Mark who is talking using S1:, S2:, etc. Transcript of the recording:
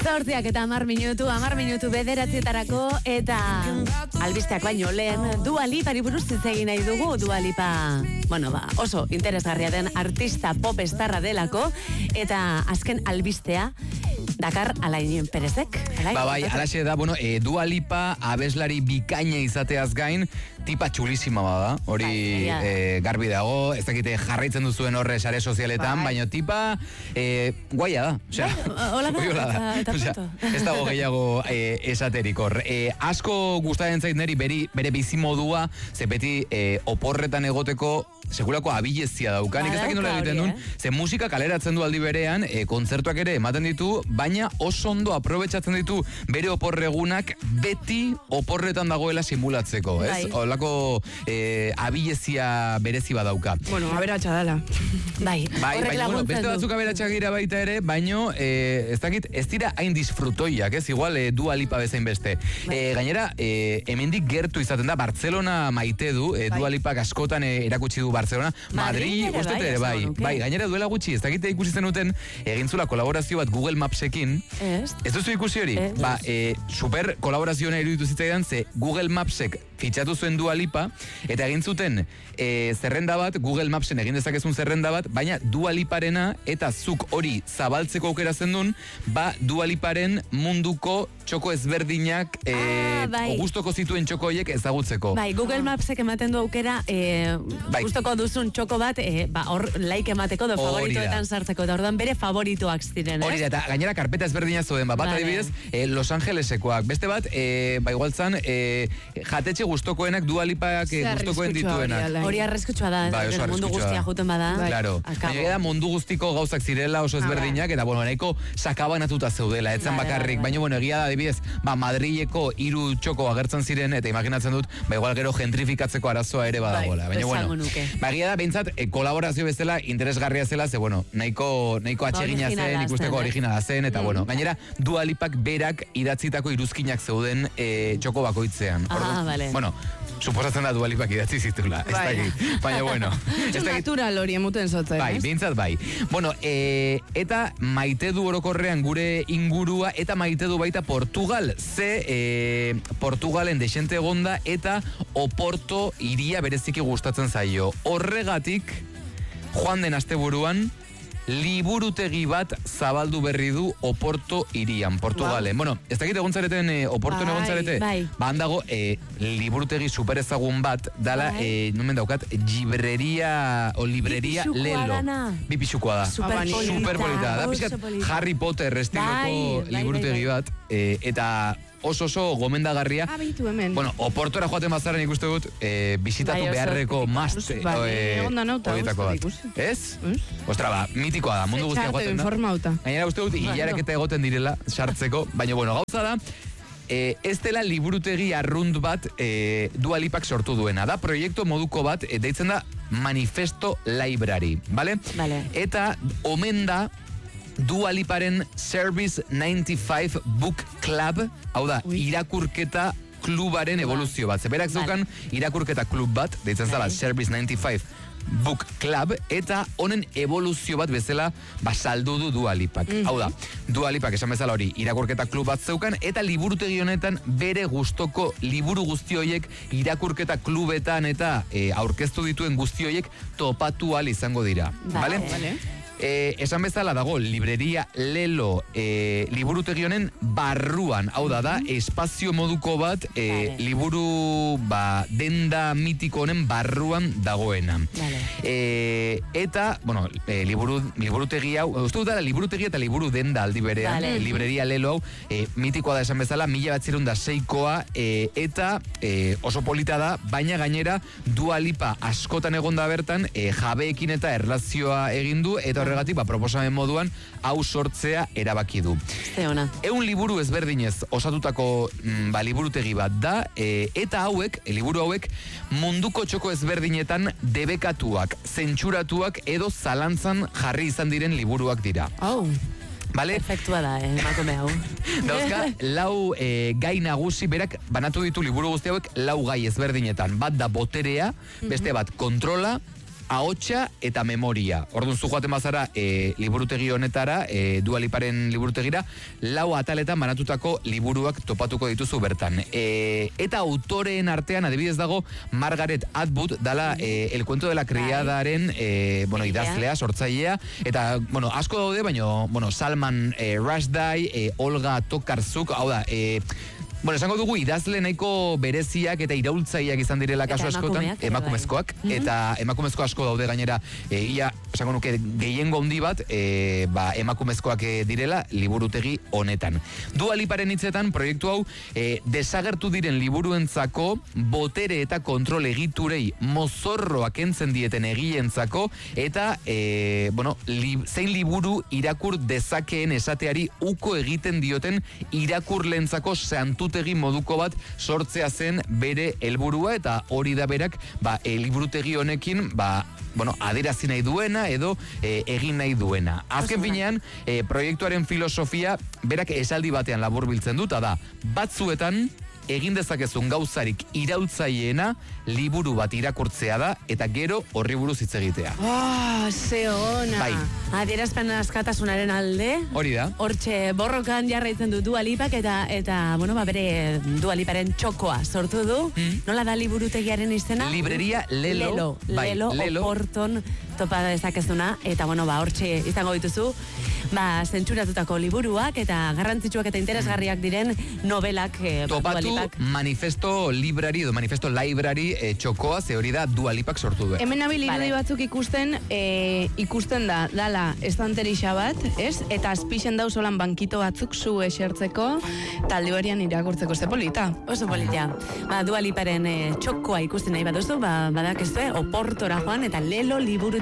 S1: Zortziak eta 10 minutu bederatzietarako eta albisteak baino lehen Dua Lipari buruz hitz egin nahi dugu. Dua Lipa, oso interesgarria den artista pop estarra delako eta azken albistea dakar Alain Perezek.
S2: Bai, alaxe da, Dua Lipa abeslari bikaina izateaz gain, tipa txulisima bada, hori garbi dago, ez dakite jarraitzen duzuen horre sare sozialetan, baina tipa guaia da.
S1: Hola da, eta punto.
S2: Ez dago gehiago esaterik hor. Asko gustatzen zait neri bere bizimodua, ze beti oporretan egoteko sekulako abilezia daukan. Ez dakit nola egiten duen, ze musika kaleratzen du aldi berean, kontzertuak ere ematen ditu, baina oso ondo aprobetxatzen ditu bere oporregunak beti oporretan dagoela simulatzeko, ez? Olako abilezia berezi badauka.
S3: Aberatsa dala.
S1: Bai,
S2: beste batzuk aberatsak dira baita ere, baino, ez dakit, ez dira hain disfrutoiak, ez? Igual Dua Lipa bezain beste. Gainera, hemendik gertu izaten da, Barcelona maite du, Dua Lipak askotan erakutsi du Barcelona, Madrid, uste ere, bai, gainera duela gutxi, ez dakite ikusi zenuten, egintzula kolaborazio bat Google Mapsekin. Ez duzu ikusi hori? Super kolaborazioa iruditu zitzaidan, ze Google Mapsek fitxatu zuen Dua Lipa, eta egin zuten zerrenda bat, Google Mapsen egin dezakezun zerrenda bat, baina Dua Liparena eta zuk hori zabaltzeko aukera zendun, Dua Liparen munduko txoko ezberdinak gustoko zituen txoko horiek ezagutzeko.
S1: Bai, Google Mapsek ematen du aukera gustoko duzun txoko bat hor like emateko do favoritoetan sartzeko, eta orduan bere favoritoak ziren, ez?
S2: Hori da, eta gainera karpeta ezberdinak zuen, bat adibidez Los Angelesekoak, beste bat igualtzan jatetxe gustokoenak Dua Lipak gustokoen dituenak.
S1: Hori arriskutsua da, mundu guztia juten bada.
S2: Claro, baina mundu guztiko gauzak zirela oso ezberdinak, eta nahiko sakabanatuta zeudela, etzan bakarrik, baina egia da adibidez, Madrileko 3 txoko agertzen ziren, eta imaginatzen dut, igual gero gentrifikatzeko arazoa ere badagoela. Baina egia da, behintzat, kolaborazio bezala interesgarria zela, ze nahiko atsegina zen, ikusteko originala zen, eta gainera Dua Lipak berak idatzitako iruzkinak zeuden txoko bakoitzean. Suposatzen da Dua Lipak idatzi zitula, ez dakit, baina
S3: natural hori emuten zotzen,
S2: bai, behintzat bai. Eta maite du orokorrean gure ingurua, eta maite du baita Portugal, ze Portugalen desente egonda, eta Oporto iria bereziki gustatzen zaio. Horregatik, joan den asteburuan, liburutegi bat zabaldu berri du Oporto irian, Portugalen. Ez dakit egontzareten Oporton egontzarete? Handago, liburutegi super ezagun bat, dala, nomen daukat, libreria Lelo. Bipixukoa da. Super polita. Da pixkat Harry Potter estiloko liburutegi bat, eta oso gomendagarria. Oportora joaten bazaren ikuste dut, bisitatu beharreko must horietako bat. Ez? Ostra, mitikoa da, mundu guztia joaten da. Gainera uste dut, hilareketa egoten direla sartzeko, baina gauza da, ez dela liburutegi arrunt bat Dua Lipak sortu duena. Da proiektu moduko bat, deitzen da Manifesto Library, bale? Eta omen da Dua Liparen Service 95 Book Club, hau da, irakurketa klubaren evoluzio bat. Zeberak zeukan irakurketa klub bat, deitzen zala Service 95 Book Club, eta honen evoluzio bat bezala saldu du Dua Lipak. Hau da, Dua Lipak esan bezala hori irakurketa klub bat zeukan, eta liburutegi honetan bere gustoko liburu guzti horiek irakurketa klubetan eta aurkeztu dituen guzti horiek topatu ahal izango dira. Bale? Esan bezala dago libreria Lelo liburutegi honen barruan, hau da, espazio moduko bat liburu denda mitiko honen barruan dagoena. Eta, liburutegi hau, uste dut da liburutegi eta liburu denda aldi berean, libreria Lelo hau, mitikoa da esan bezala, 1906koa, eta oso polita da, baina gainera Dua Lipa askotan egonda bertan, jabeekin eta erlazioa egin du, eta horregatik, proposamen moduan, hau sortzea erabaki du. 100 liburu ezberdinez osatutako liburutegi bat da, eta liburu hauek, munduko txoko ezberdinetan debekatuak, zentsuratuak edo zalantzan jarri izan diren liburuak dira.
S1: Perfektua da, emakume hau.
S2: Dauzka, 4 gai nagusi, berak banatu ditu liburu guzti hauek 4 gai ezberdinetan. Bat da boterea, beste bat kontrola, ahotsa eta memoria. Orduan zu joaten bazara liburutegi honetara, Dua Liparen liburutegira, 4 ataletan banatutako liburuak topatuko dituzu bertan. Eta autoreen artean, adibidez dago, Margaret Atwood, dala El cuento de la criadaren, idazlea, sortzailea, eta, asko daude, baina, Salman Rushdie, Olga Tokarczuk, hau da, esango dugu idazle nahiko bereziak eta iraultzaileak izan direla kasu askotan, emakumezkoak, eta emakumezko asko daude gainera, esango nuke gehiengo handi bat, emakumezkoak direla liburutegi honetan. Dua Liparen hitzetan, proiektu hau, desagertu diren liburuentzako, botere eta kontrol egiturei mozorroak entzen dieten egileentzako, eta, zein liburu irakur dezakeen esateari uko egiten dioten irakurlentzako santutegi moduko bat sortzea zen bere helburua, eta hori da berak, liburutegi honekin, aderazi nahi duena edo egin nahi duena. Azken finean, proiektuaren filosofia berak esaldi batean laburbiltzen dut, da, batzuetan egin dezakezun gauzarik iraultzaileena liburu bat irakurtzea da, eta gero horri buruz hitz egitea.
S3: Ze ona!
S2: Bai.
S1: Adierazpen askatasunaren alde.
S2: Hori da.
S1: Hortxe borrokan jarraitzen du Dua Lipak eta bere Dua Liparen txokoa sortu du. Nola da liburutegiaren izena?
S2: Libreria Lelo.
S1: Lelo, Oporton topa dezakezuna, eta hortxe izango dituzu, zentsuratutako liburuak eta garrantzitsuak eta interesgarriak diren novelak
S2: topatu Manifesto Library edo Manifesto Library txokoa, ze hori da Dua Lipak sortu du.
S3: Hemen nabil irudi batzuk ikusten dala estanterixa bat, ez? Eta azpixen dauz olan bankito batzuk zu esertzeko, talde horian irakurtzeko, ze polita.
S1: Oso polita. Dua Liparen txokoa ikusten nahi baduzu, badakezue, Oportora joan eta Lelo liburu